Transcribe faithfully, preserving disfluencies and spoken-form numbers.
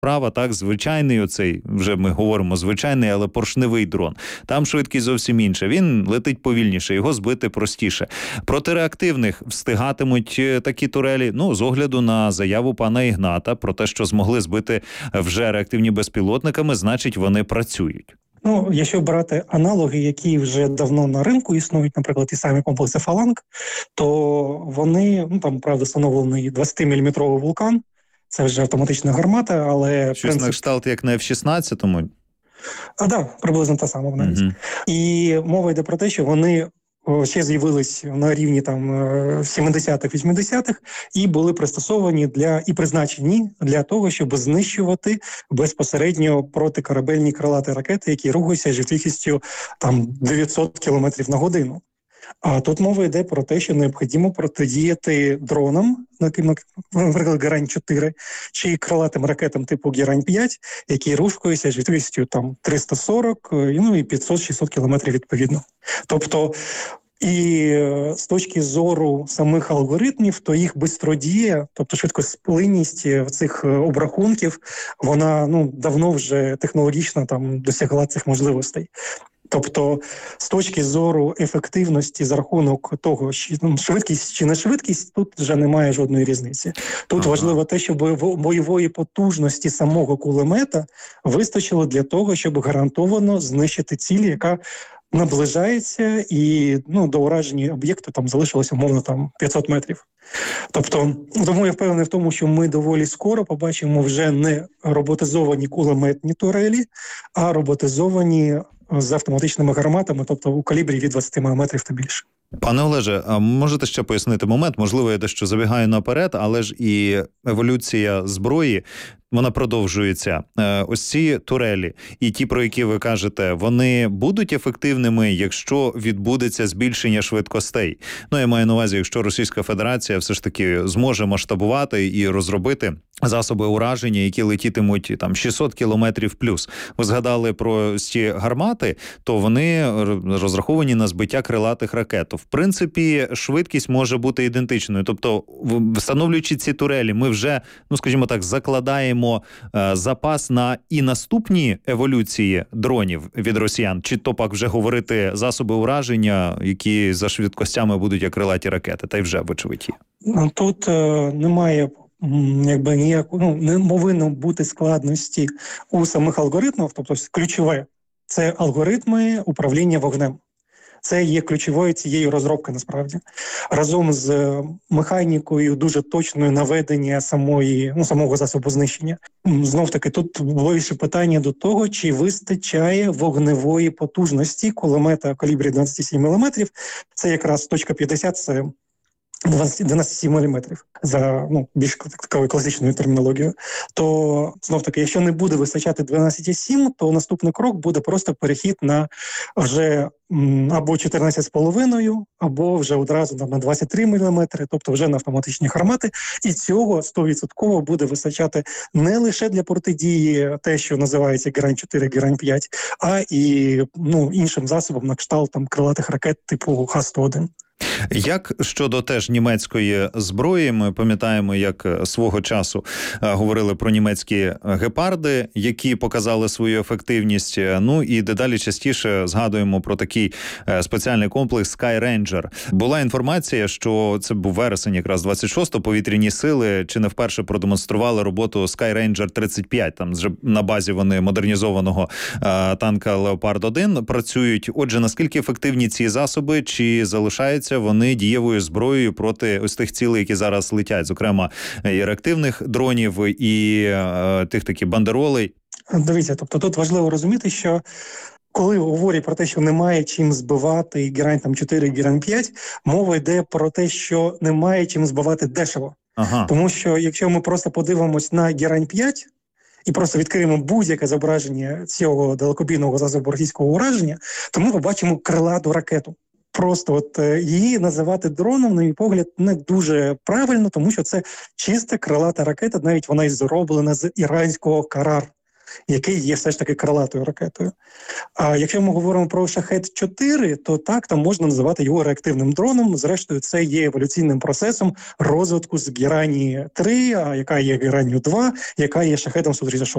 Права, так, звичайний оцей, вже ми говоримо звичайний, але поршневий дрон. Там швидкість зовсім інша. Він летить повільніше, його збити простіше. Проти реактивних встигатимуть такі турелі, ну, з огляду на заяву пана Ігната про те, що змогли збити вже реактивні безпілотниками, значить вони працюють. Ну, якщо брати аналоги, які вже давно на ринку існують, наприклад, ті самі комплекси «Фаланг», то вони, ну, там, правда, встановлений двадцятиміліметровий вулкан, це вже автоматична гармата, але... Щось принцип... на кшталт, як на еф шістнадцять? А, да, приблизно та сама навіть. Uh-huh. І мова йде про те, що вони ще з'явились на рівні там сімдесятих-вісімдесятих і були пристосовані для і призначені для того, щоб знищувати безпосередньо протикорабельні крилаті ракети, які рухаються з швидкістю там дев'ятсот кілометрів на годину. А тут мова йде про те, що необхідно протидіяти дронам, наприклад, Герань чотири, чи крилатим ракетам типу Герань п'ять, які рухаються з швидкістю там триста сорок, ну і п'ятсот-шістсот кілометрів відповідно. Тобто, і з точки зору самих алгоритмів, то їх бистродія, тобто швидкосплинність цих обрахунків, вона ну давно вже технологічно там досягла цих можливостей. Тобто, з точки зору ефективності за рахунок того, що ну, швидкість чи не швидкість, тут вже немає жодної різниці. Тут ага. важливо те, щоб бойової потужності самого кулемета вистачило для того, щоб гарантовано знищити ціль, яка наближається, і ну, до ураження об'єкту там залишилося, умовно, там п'ятсот метрів. Тобто, тому я впевнений в тому, що ми доволі скоро побачимо вже не роботизовані кулеметні турелі, а роботизовані з автоматичними гарматами, тобто у калібрі від двадцяти метрів та більше. Пане Олеже, а можете ще пояснити момент? Можливо, я дещо забігаю наперед, але ж і еволюція зброї, вона продовжується. Ось ці турелі і ті, про які ви кажете, вони будуть ефективними, якщо відбудеться збільшення швидкостей? Ну, я маю на увазі, якщо Російська Федерація все ж таки зможе масштабувати і розробити засоби ураження, які летітимуть там шістсот кілометрів плюс. Ви згадали про ці гармати, то вони розраховані на збиття крилатих ракет. В принципі, швидкість може бути ідентичною. Тобто, встановлюючи ці турелі, ми вже, ну скажімо так, закладаємо е, запас на і наступні еволюції дронів від росіян, чи то пак вже говорити засоби ураження, які за швидкостями будуть як крилаті ракети, та й вже вочевидь є. Тут е, немає якби ніяку, ну, не повинно бути складності у самих алгоритмах, тобто ключове – це алгоритми управління вогнем. Це є ключовою цією розробки, насправді. Разом з механікою дуже точної наведення самої, ну, самого засобу знищення. Знов-таки, тут більше питання до того, чи вистачає вогневої потужності кулемета калібрі двадцять сім міліметрів. Це якраз точка п'ятдесят, це дванадцять сім міліметрів за ну, більш такою класичною термінологією. То, знов-таки, якщо не буде вистачати дванадцять сім, то наступний крок буде просто перехід на вже м, або чотирнадцять з половиною, або вже одразу на двадцять три міліметри, тобто вже на автоматичні гармати. І цього сто відсотків буде вистачати не лише для протидії те, що називається Герань чотири, Герань п'ять, а і ну, іншим засобом на кшталт там, крилатих ракет типу Х сто один. Як щодо теж німецької зброї, ми пам'ятаємо, як свого часу говорили про німецькі гепарди, які показали свою ефективність. Ну і дедалі частіше згадуємо про такий спеціальний комплекс Sky Ranger. Була інформація, що це був вересень якраз двадцять шостого, повітряні сили чи не вперше продемонстрували роботу Sky Ranger тридцять п'ять. Там вже на базі вони модернізованого танка Leopard один працюють. Отже, наскільки ефективні ці засоби, чи залишаються вони дієвою зброєю проти ось тих цілей, які зараз летять, зокрема і реактивних дронів, і е, тих такі бандеролей? Дивіться, тобто тут важливо розуміти, що коли говорять про те, що немає чим збивати Герань там чотири, Герань п'ять, мова йде про те, що немає чим збивати дешево. Ага. Тому що якщо ми просто подивимось на Герань п'ять, і просто відкриємо будь-яке зображення цього далекобійного засобу російського ураження, то ми побачимо крилату ракету. Просто от її називати дроном, на мій погляд, не дуже правильно, тому що це чиста крилата ракета, навіть вона і зроблена з іранського Карар. який є все ж таки крилатою ракетою. А якщо ми говоримо про Шахед чотири, то так, там можна називати його реактивним дроном. Зрештою, це є еволюційним процесом розвитку з Геранії три, а яка є Геранію два, яка є Шахедом сто тридцять шість.